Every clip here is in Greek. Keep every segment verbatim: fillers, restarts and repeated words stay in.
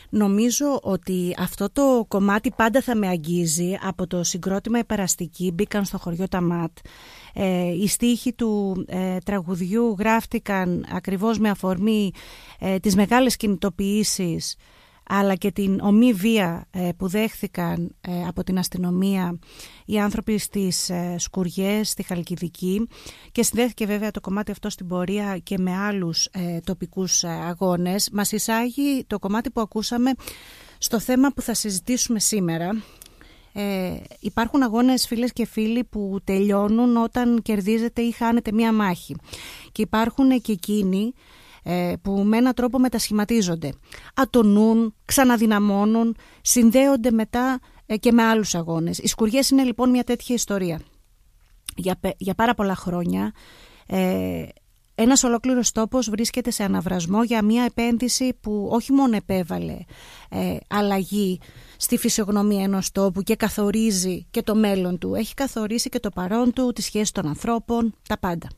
Νομίζω ότι αυτό το κομμάτι πάντα θα με αγγίζει. Από το συγκρότημα «Η Περαστική» μπήκαν στο χωριό τα ΜΑΤ. Ε, οι στίχοι του ε, τραγουδιού γράφτηκαν ακριβώς με αφορμή ε, τις μεγάλες κινητοποιήσεις, αλλά και την ομή βία ε, που δέχθηκαν ε, από την αστυνομία οι άνθρωποι στις ε, Σκουριές, στη Χαλκιδική, και συνδέθηκε βέβαια το κομμάτι αυτό στην πορεία και με άλλους ε, τοπικούς ε, αγώνες. Μας εισάγει το κομμάτι που ακούσαμε στο θέμα που θα συζητήσουμε σήμερα. Ε, υπάρχουν αγώνες, φίλες και φίλοι, που τελειώνουν όταν κερδίζετε ή χάνετε μία μάχη, και υπάρχουν και εκείνοι που με έναν τρόπο μετασχηματίζονται, ατονούν, ξαναδυναμώνουν, συνδέονται μετά και με άλλους αγώνες. Οι Σκουριές είναι λοιπόν μια τέτοια ιστορία. Για, για πάρα πολλά χρόνια ε, ένας ολόκληρος τόπος βρίσκεται σε αναβρασμό για μια επένδυση που όχι μόνο επέβαλε ε, αλλαγή στη φυσιογνωμία ενός τόπου και καθορίζει και το μέλλον του, έχει καθορίσει και το παρόν του, τις σχέσεις των ανθρώπων, τα πάντα.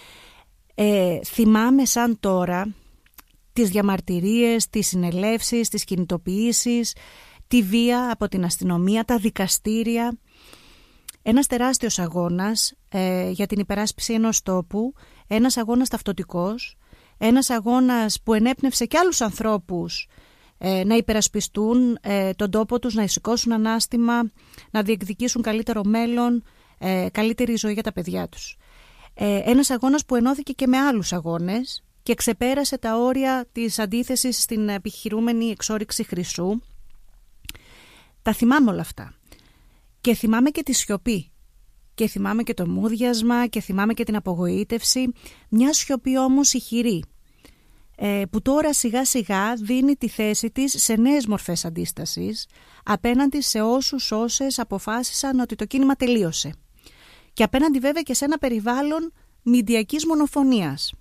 Ε, θυμάμαι σαν τώρα τις διαμαρτυρίες, τις συνελεύσεις, τις κινητοποιήσεις, τη βία από την αστυνομία, τα δικαστήρια. Ένας τεράστιος αγώνας ε, για την υπεράσπιση ενός τόπου, ένας αγώνας ταυτοτικός, ένας αγώνας που ενέπνευσε και άλλους ανθρώπους ε, να υπερασπιστούν ε, τον τόπο τους, να σηκώσουν ανάστημα, να διεκδικήσουν καλύτερο μέλλον, ε, καλύτερη ζωή για τα παιδιά τους. Ένας αγώνας που ενώθηκε και με άλλους αγώνες και ξεπέρασε τα όρια της αντίθεσης στην επιχειρούμενη εξόρυξη χρυσού. Τα θυμάμαι όλα αυτά. Και θυμάμαι και τη σιωπή. Και θυμάμαι και το μούδιασμα και θυμάμαι και την απογοήτευση. Μια σιωπή όμως ηχηρή, που τώρα σιγά σιγά δίνει τη θέση της σε νέες μορφές αντίστασης απέναντι σε όσους όσες αποφάσισαν ότι το κίνημα τελείωσε. Και απέναντι βέβαια και σε ένα περιβάλλον μηντιακής μονοφωνίας.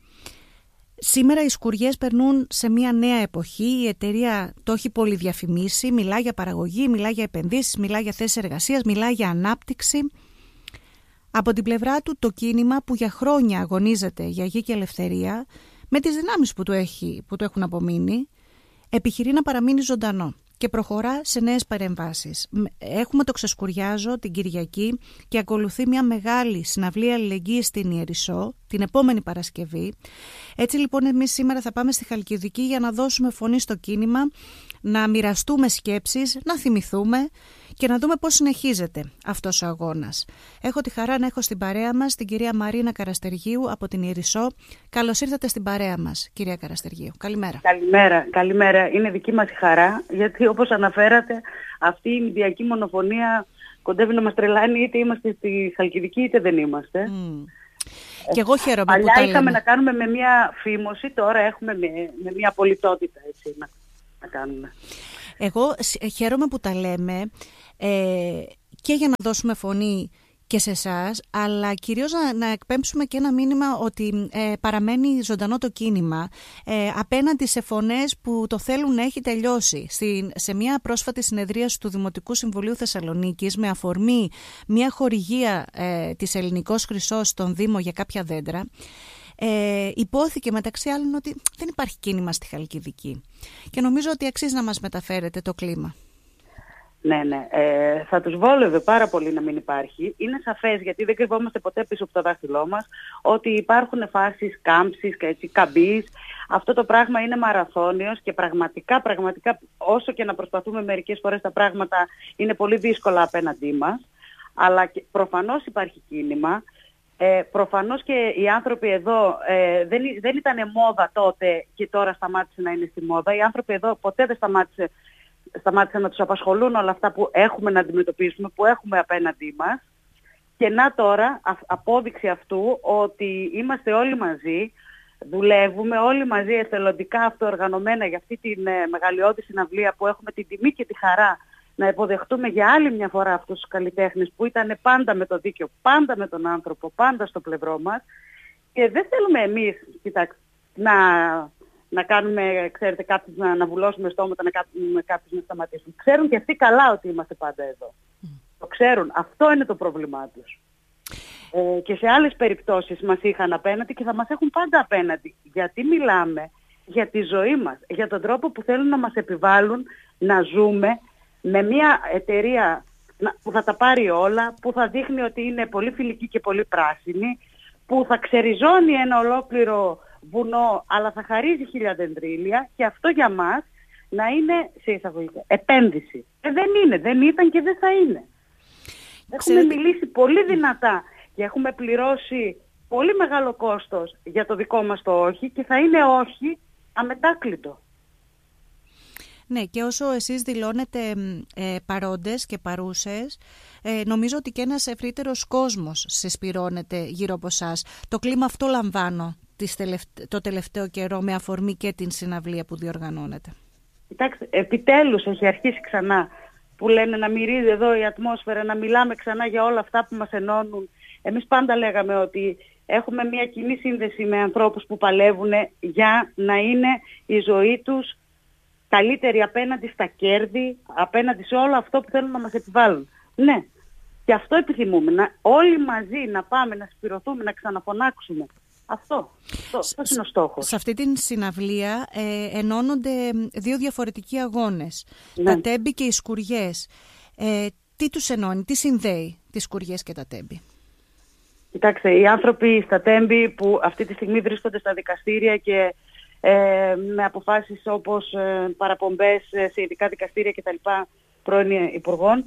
Σήμερα οι Σκουριές περνούν σε μια νέα εποχή. Η εταιρεία το έχει πολύ διαφημίσει. Μιλά για παραγωγή, μιλά για επενδύσεις, μιλά για θέσεις εργασίας, μιλά για ανάπτυξη. Από την πλευρά του το κίνημα που για χρόνια αγωνίζεται για γη και ελευθερία, με τις δυνάμεις που του, έχει, που του έχουν απομείνει, επιχειρεί να παραμείνει ζωντανό και προχωρά σε νέες παρεμβάσεις. Έχουμε το Ξεσκουριάζω την Κυριακή και ακολουθεί μια μεγάλη συναυλία αλληλεγγύης στην Ιερισσό την επόμενη Παρασκευή. Έτσι λοιπόν εμείς σήμερα θα πάμε στη Χαλκιδική για να δώσουμε φωνή στο κίνημα, να μοιραστούμε σκέψεις, να θυμηθούμε και να δούμε πώς συνεχίζεται αυτός ο αγώνας. Έχω τη χαρά να έχω στην παρέα μας την κυρία Μαρίνα Καραστεργίου από την Ιερισσό. Καλώς ήρθατε στην παρέα μας, κυρία Καραστεργίου. Καλημέρα. Καλημέρα, καλημέρα. Είναι δική μας η χαρά, γιατί όπως αναφέρατε, αυτή η μηντιακή μονοφωνία κοντεύει να μας τρελάνει, είτε είμαστε στη Χαλκιδική είτε δεν είμαστε. Mm. Ε, και εγώ χαίρομαι παλιά που τα λέμε. είχαμε να κάνουμε με μια φήμωση, τώρα έχουμε με, με μια πολιτότητα έτσι, να, να κάνουμε. Εγώ χαίρομαι που τα λέμε ε, και για να δώσουμε φωνή και σε εσάς, αλλά κυρίως να, να εκπέμψουμε και ένα μήνυμα ότι ε, παραμένει ζωντανό το κίνημα ε, απέναντι σε φωνές που το θέλουν να έχει τελειώσει. Στη, σε μια πρόσφατη συνεδρίαση του Δημοτικού Συμβουλίου Θεσσαλονίκης, με αφορμή μια χορηγία ε, της Ελληνικός Χρυσός στον Δήμο για κάποια δέντρα, Ε, υπόθηκε μεταξύ άλλων ότι δεν υπάρχει κίνημα στη Χαλκιδική, και νομίζω ότι αξίζει να μας μεταφέρετε το κλίμα. Ναι, ναι. Ε, θα τους βόλευε πάρα πολύ να μην υπάρχει. Είναι σαφές, γιατί δεν κρυβόμαστε ποτέ πίσω από το δάχτυλό μας, ότι υπάρχουν φάσεις κάμψης και έτσι, καμπής. Αυτό το πράγμα είναι μαραθώνιος και πραγματικά, πραγματικά όσο και να προσπαθούμε μερικές φορές τα πράγματα είναι πολύ δύσκολα απέναντί μας. Αλλά και, προφανώς υπάρχει κίνημα. Ε, προφανώς και οι άνθρωποι εδώ ε, δεν, δεν ήταν μόδα τότε και τώρα σταμάτησε να είναι στη μόδα. Οι άνθρωποι εδώ ποτέ δεν σταμάτησε, σταμάτησε να τους απασχολούν όλα αυτά που έχουμε να αντιμετωπίσουμε, που έχουμε απέναντί μας. Και να τώρα α, απόδειξη αυτού ότι είμαστε όλοι μαζί, δουλεύουμε όλοι μαζί εθελοντικά αυτοοργανωμένα για αυτή τη ε, μεγαλειώδη συναυλία που έχουμε την τιμή και τη χαρά να υποδεχτούμε για άλλη μια φορά αυτούς τους καλλιτέχνες που ήταν πάντα με το δίκαιο, πάντα με τον άνθρωπο, πάντα στο πλευρό μας. Και δεν θέλουμε εμείς, κοιτάξτε, να, να κάνουμε, ξέρετε, κάποιους να, να βουλώσουμε στόματα, να κάνουμε κάποιους να σταματήσουν. Ξέρουν και αυτοί καλά ότι είμαστε πάντα εδώ. Mm. Το ξέρουν. Αυτό είναι το πρόβλημά τους. Ε, και σε άλλες περιπτώσεις μας είχαν απέναντι και θα μας έχουν πάντα απέναντι. Γιατί μιλάμε για τη ζωή μας, για τον τρόπο που θέλουν να μας επιβάλλουν να ζούμε με μια εταιρεία που θα τα πάρει όλα, που θα δείχνει ότι είναι πολύ φιλική και πολύ πράσινη, που θα ξεριζώνει ένα ολόκληρο βουνό αλλά θα χαρίζει χίλια δεντρίλια, και αυτό για μας να είναι σε εισαγωγικά επένδυση. Ε, δεν είναι, δεν ήταν και δεν θα είναι. Έχουμε μιλήσει πολύ δυνατά και έχουμε πληρώσει πολύ μεγάλο κόστος για το δικό μας το όχι, και θα είναι όχι αμετάκλητο. Ναι, και όσο εσείς δηλώνετε ε, παρόντες και παρούσες, ε, νομίζω ότι και ένας ευρύτερος κόσμος συσπυρώνεται γύρω από εσάς. Το κλίμα αυτό λαμβάνω τις τελευταί, το τελευταίο καιρό με αφορμή και την συναυλία που διοργανώνεται. Κοιτάξτε, επιτέλους έχει αρχίσει ξανά που λένε να μυρίζει εδώ η ατμόσφαιρα, να μιλάμε ξανά για όλα αυτά που μας ενώνουν. Εμείς πάντα λέγαμε ότι έχουμε μια κοινή σύνδεση με ανθρώπους που παλεύουν για να είναι η ζωή τους καλύτερη απέναντι στα κέρδη, απέναντι σε όλο αυτό που θέλουν να μας επιβάλλουν. Ναι, και αυτό επιθυμούμε, να, όλοι μαζί να πάμε, να σπυρωθούμε, να ξαναφωνάξουμε. Αυτό, αυτό, αυτός είναι ο στόχος. Σε αυτή την συναυλία ε, ενώνονται δύο διαφορετικοί αγώνες, ναι. Τα τέμπη και οι σκουριές. Ε, τι τους ενώνει, τι συνδέει τις σκουριές και τα τέμπη? Κοιτάξτε, οι άνθρωποι στα τέμπη που αυτή τη στιγμή βρίσκονται στα δικαστήρια και ε, με αποφάσεις όπως ε, παραπομπές σε ειδικά δικαστήρια κτλ. Πρώην υπουργών,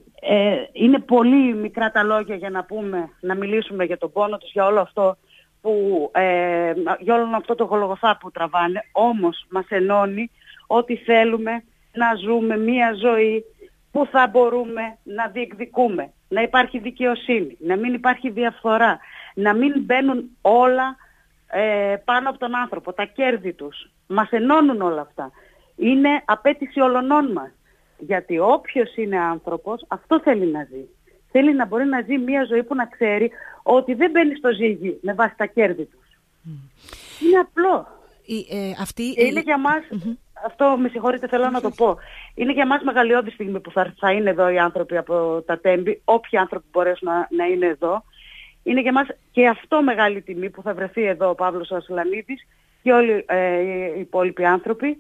ε, είναι πολύ μικρά τα λόγια για να πούμε, να μιλήσουμε για τον πόνο τους, για όλο αυτό που, ε, για όλο αυτό το γολογοθά που τραβάνε. Όμως μας ενώνει ότι θέλουμε να ζούμε μία ζωή που θα μπορούμε να διεκδικούμε, να υπάρχει δικαιοσύνη, να μην υπάρχει διαφθορά, να μην μπαίνουν όλα ε, πάνω από τον άνθρωπο, τα κέρδη τους. Μας ενώνουν όλα αυτά. Είναι απέτηση όλων μας. Γιατί όποιος είναι άνθρωπος, αυτό θέλει να ζει. Θέλει να μπορεί να ζει μια ζωή που να ξέρει ότι δεν μπαίνει στο ζύγι με βάση τα κέρδη τους. Mm. Είναι απλό. Η, ε, αυτή, και είναι η... για μας, mm-hmm. αυτό με συγχωρείτε θέλω να το πω, είναι για μας μεγαλειώδη στιγμή που θα, θα είναι εδώ οι άνθρωποι από τα τέμπη, όποιοι άνθρωποι μπορέσουν να, να είναι εδώ. Είναι για μας και αυτό μεγάλη τιμή που θα βρεθεί εδώ ο Παύλος Ασλανίδης και όλοι ε, οι υπόλοιποι άνθρωποι.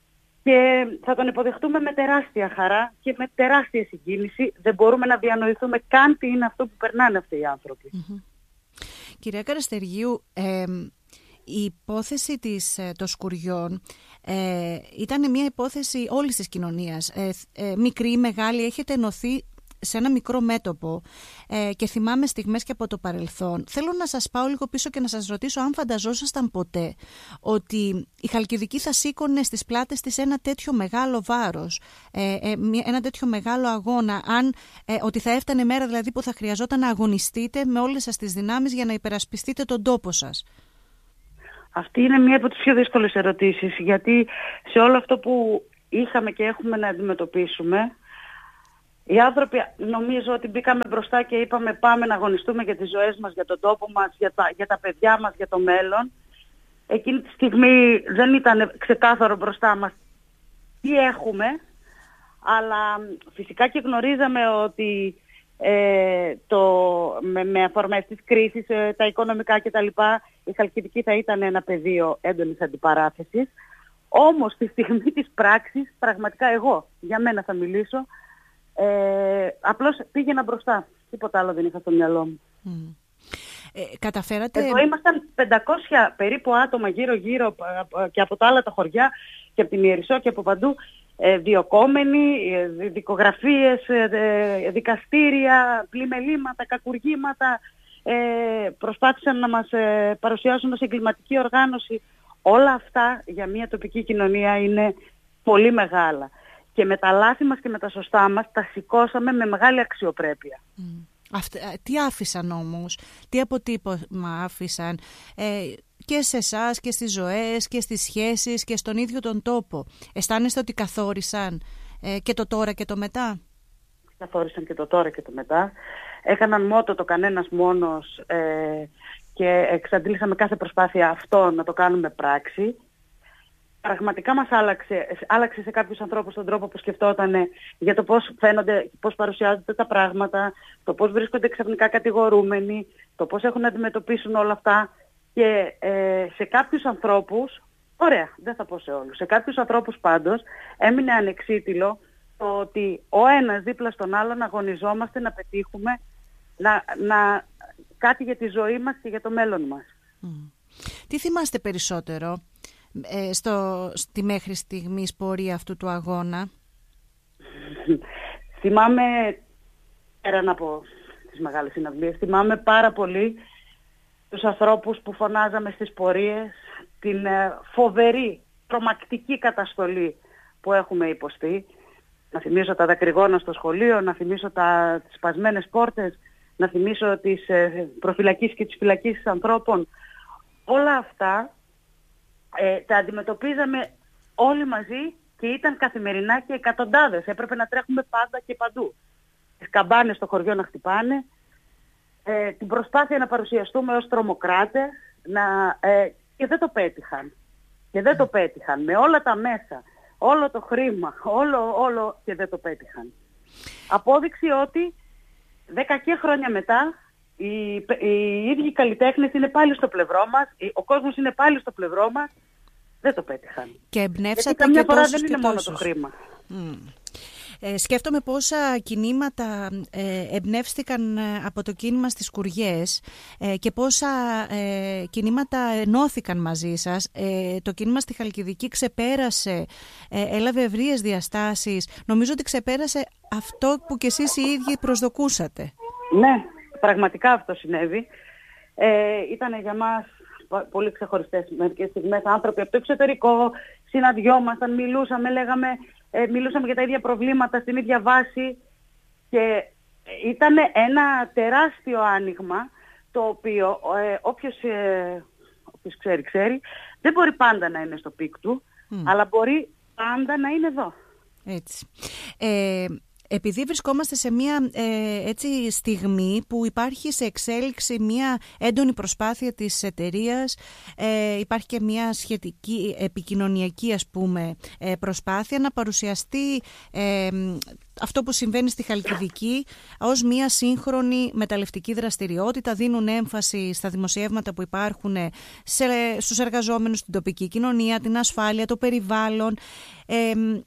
Και θα τον υποδεχτούμε με τεράστια χαρά και με τεράστια συγκίνηση. Δεν μπορούμε να διανοηθούμε καν τι είναι αυτό που περνάνε αυτοί οι άνθρωποι. Mm-hmm. Κυρία Καραστεργίου, ε, η υπόθεση της, των σκουριών ε, ήταν μια υπόθεση όλης της κοινωνίας. Ε, ε, μικρή ή μεγάλη, έχετε ενωθεί σε ένα μικρό μέτωπο ε, και θυμάμαι στιγμές και από το παρελθόν. Θέλω να σας πάω λίγο πίσω και να σας ρωτήσω αν φανταζόσασταν ποτέ ότι η Χαλκιδική θα σήκωνε στις πλάτες της ένα τέτοιο μεγάλο βάρος, ε, ε, ένα τέτοιο μεγάλο αγώνα, αν, ε, ότι θα έφτανε μέρα δηλαδή που θα χρειαζόταν να αγωνιστείτε με όλες σας τις δυνάμεις για να υπερασπιστείτε τον τόπο σας? Αυτή είναι μία από τις πιο δύσκολες ερωτήσεις, γιατί σε όλο αυτό που είχαμε και έχουμε να αντιμετωπίσουμε, οι άνθρωποι νομίζω ότι μπήκαμε μπροστά και είπαμε πάμε να αγωνιστούμε για τις ζωές μας, για τον τόπο μας, για τα, για τα παιδιά μας, για το μέλλον. Εκείνη τη στιγμή δεν ήταν ξεκάθαρο μπροστά μας τι έχουμε, αλλά φυσικά και γνωρίζαμε ότι ε, το, με, με αφορμές της κρίσης, ε, τα οικονομικά κτλ. Η Χαλκιδική θα ήταν ένα πεδίο έντονης αντιπαράθεσης. Όμως στη στιγμή της πράξης, πραγματικά εγώ, για μένα θα μιλήσω, Ε, απλώς πήγαινα μπροστά. Τίποτα άλλο δεν είχα στο μυαλό μου. Mm. Ε, καταφέρατε... Εδώ ήμασταν πεντακόσια περίπου άτομα γύρω-γύρω και από τα άλλα τα χωριά και από την Ιερισσό και από παντού, ε, διοκόμενοι, ε, δικογραφίες, ε, δικαστήρια, πλημελήματα, κακουργήματα, ε, προσπάθησαν να μας ε, παρουσιάσουν ως εγκληματική οργάνωση. Όλα αυτά για μια τοπική κοινωνία είναι πολύ μεγάλα. Και με τα λάθη μας και με τα σωστά μας τα σηκώσαμε με μεγάλη αξιοπρέπεια. Mm. Αυτή, τι άφησαν όμως, τι αποτύπωμα άφησαν ε, και σε εσάς και στις ζωές και στις σχέσεις και στον ίδιο τον τόπο? Αισθάνεστε ότι καθόρισαν ε, και το τώρα και το μετά? Καθόρισαν και το τώρα και το μετά. Έκαναν μότο το κανένας μόνος ε, και εξαντλήσαμε κάθε προσπάθεια αυτό να το κάνουμε πράξη. Πραγματικά μας άλλαξε, άλλαξε σε κάποιους ανθρώπους τον τρόπο που σκεφτότανε για το πώς φαίνονται, πώς παρουσιάζονται τα πράγματα, το πώς βρίσκονται ξαφνικά κατηγορούμενοι, το πώς έχουν να αντιμετωπίσουν όλα αυτά. Και ε, σε κάποιους ανθρώπους, Ωραία, δεν θα πω σε όλους. Σε κάποιους ανθρώπους πάντως έμεινε ανεξίτηλο το ότι ο ένας δίπλα στον άλλον αγωνιζόμαστε να πετύχουμε να, να, κάτι για τη ζωή μας και για το μέλλον μας. Mm. Τι θυμάστε περισσότερο ε, στο, στη μέχρι στιγμής πορεία αυτού του αγώνα? Θυμάμαι, πέραν από τις μεγάλες συναυλίες, θυμάμαι πάρα πολύ τους ανθρώπους που φωνάζαμε στις πορείες, την φοβερή, τρομακτική καταστολή που έχουμε υποστεί. Να θυμίσω τα δακρυγόνα στο σχολείο, να θυμίσω τα, τις σπασμένες πόρτες, να θυμίσω τις ε, προφυλακίσεις και τις φυλακίσεις ανθρώπων. Όλα αυτά ε, τα αντιμετωπίζαμε όλοι μαζί και ήταν καθημερινά και εκατοντάδες. Έπρεπε να τρέχουμε πάντα και παντού. Τις καμπάνες στο χωριό να χτυπάνε, ε, την προσπάθεια να παρουσιαστούμε ως τρομοκράτες, να, ε, και δεν το πέτυχαν. Και δεν το πέτυχαν. Με όλα τα μέσα, όλο το χρήμα, όλο, όλο και δεν το πέτυχαν. Απόδειξη ότι δέκα και χρόνια μετά οι, οι ίδιοι καλλιτέχνες είναι πάλι στο πλευρό μας, ο κόσμος είναι πάλι στο πλευρό μας, δεν το πέτυχαν. Και εμπνεύσατε καμιά και φορά τόσους δεν και είναι μόνο τόσους. το χρήμα. Mm. Ε, σκέφτομαι πόσα κινήματα ε, εμπνεύστηκαν από το κίνημα στις Σκουριές ε, και πόσα ε, κινήματα ενώθηκαν μαζί σας. Ε, το κίνημα στη Χαλκιδική ξεπέρασε, ε, έλαβε ευρείες διαστάσεις. Νομίζω ότι ξεπέρασε αυτό που κι εσείς οι ίδιοι προσδοκούσατε. Ναι, πραγματικά αυτό συνέβη. Ε, ήταν για μας πολύ ξεχωριστές μερικές στιγμές. Άνθρωποι από το εξωτερικό συναντιόμασταν, μιλούσαμε, λέγαμε... Ε, μιλούσαμε για τα ίδια προβλήματα στην ίδια βάση και ήταν ένα τεράστιο άνοιγμα το οποίο ε, όποιος, ε, όποιος ξέρει, ξέρει, δεν μπορεί πάντα να είναι στο πικ του, mm. αλλά μπορεί πάντα να είναι εδώ. Έτσι. Ε, επειδή βρισκόμαστε σε μια ε, έτσι, στιγμή που υπάρχει σε εξέλιξη μια έντονη προσπάθεια της εταιρείας, ε, υπάρχει και μια σχετική επικοινωνιακή ας πούμε, ε, προσπάθεια να παρουσιαστεί ε, αυτό που συμβαίνει στη Χαλκιδική ως μια σύγχρονη μεταλλευτική δραστηριότητα. Δίνουν έμφαση στα δημοσιεύματα που υπάρχουν σε, στους εργαζόμενους, στην τοπική κοινωνία, την ασφάλεια, το περιβάλλον. Ε,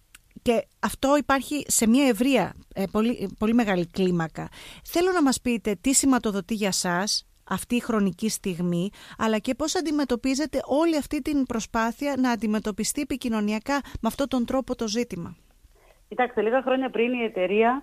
Και αυτό υπάρχει σε μια ευρεία, ε, πολύ, πολύ μεγάλη κλίμακα. Θέλω να μας πείτε τι σηματοδοτεί για σας αυτή η χρονική στιγμή, αλλά και πώς αντιμετωπίζετε όλη αυτή την προσπάθεια να αντιμετωπιστεί επικοινωνιακά με αυτόν τον τρόπο το ζήτημα. Κοιτάξτε, λίγα χρόνια πριν η εταιρεία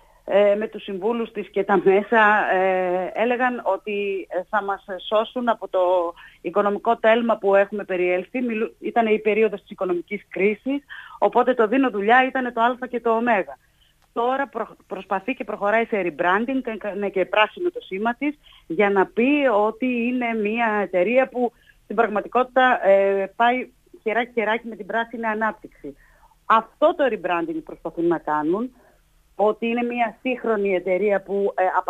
ε, με τους συμβούλους της και τα μέσα ε, έλεγαν ότι θα μας σώσουν από το οικονομικό τέλμα που έχουμε περιέλθει. Ήταν η περίοδος της οικονομικής κρίσης, οπότε το δίνω δουλειά ήταν το α και το ω. Τώρα προ, προσπαθεί και προχωράει σε rebranding, έκανε και πράσινο το σήμα της, για να πει ότι είναι μια εταιρεία που στην πραγματικότητα ε, πάει χεράκι-χεράκι με την πράσινη ανάπτυξη. Αυτό το rebranding προσπαθούν να κάνουν, ότι είναι μια σύγχρονη εταιρεία που ε,